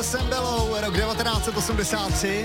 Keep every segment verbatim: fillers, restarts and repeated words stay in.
Michael Sembello, rok devatenáct set osmdesát tři.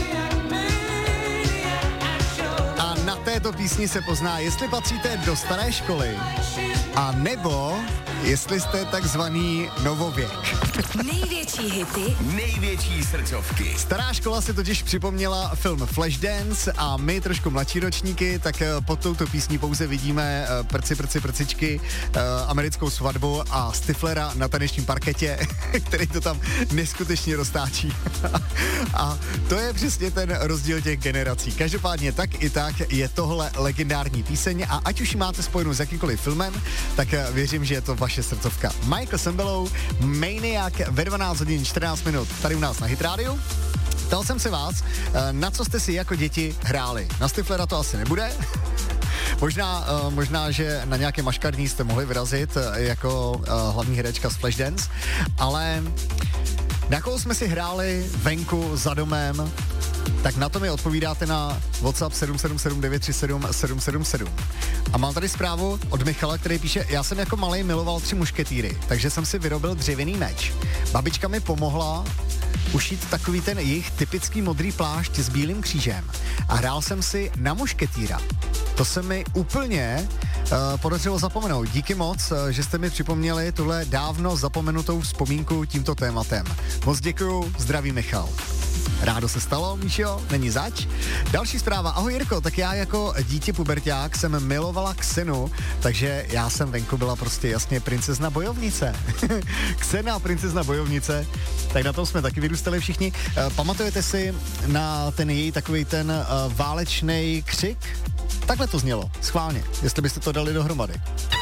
A na této písni se pozná, jestli patříte do staré školy, a nebo jestli jste takzvaný novověk. Největší hity, největší srdcovky. Stará škola si totiž připomněla film Flashdance a my trošku mladší ročníky, tak pod touto písní pouze vidíme prci, prci, prcičky, americkou svatbu a Stiflera na tanečním parketě, který to tam neskutečně roztáčí. A to je přesně ten rozdíl těch generací. Každopádně tak i tak je tohle legendární píseň a ať už ji máte spojenou s jakýmkoliv filmem, tak věřím, že je to vaše srdcovka. Michael Sembello, Maniac ve dvanáct hodin čtrnáct minut tady u nás na Hit Radio. Ptal jsem se vás, na co jste si jako děti hráli. Na Stiflera to asi nebude. Možná, možná, že na nějaké maškarní jste mohli vyrazit jako hlavní herečka z Flashdance, ale na koho jsme si hráli venku za domem, tak na to mi odpovídáte na WhatsApp sedm sedm sedm devět tři sedm sedm sedm sedm. A mám tady zprávu od Michala, který píše, já jsem jako malej miloval Tři mušketýry, takže jsem si vyrobil dřevěný meč. Babička mi pomohla ušít takový ten jejich typický modrý plášť s bílým křížem a hrál jsem si na mušketýra. To se mi úplně uh, podařilo zapomenout. Díky moc, uh, že jste mi připomněli tuhle dávno zapomenutou vzpomínku tímto tématem. Moc děkuju, zdraví Michal. Rádo se stalo, Míšo, není zač. Další zpráva. Ahoj Jirko, tak já jako dítě puberťák jsem milovala Xenu, takže já jsem venku byla prostě jasně princezna bojovnice. Xena, princezna bojovnice, tak na tom jsme taky vyrůstali všichni. Uh, pamatujete si na ten její takový ten uh, válečný křik? Takhle to znělo, schválně, jestli byste to dali dohromady.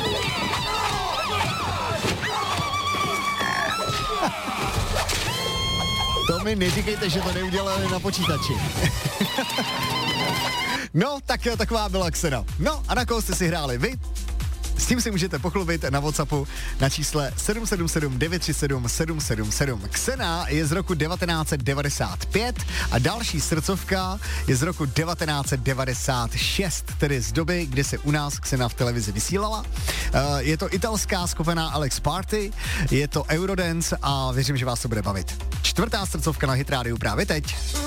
To mi neříkejte, že to neudělali na počítači. No, tak taková byla Xena. No, a na koho jste si hráli vy? S tím si můžete pochlubit na WhatsAppu na čísle sedm sedm sedm devět tři sedm sedm sedm sedm. Xena je z roku devatenáct set devadesát pět a další srdcovka je z roku devatenáct set devadesát šest, tedy z doby, kdy se u nás Xena v televizi vysílala. Je to italská skupina Alex Party, je to Eurodance a věřím, že vás to bude bavit. Čtvrtá srdcovka na Hit Radio právě teď.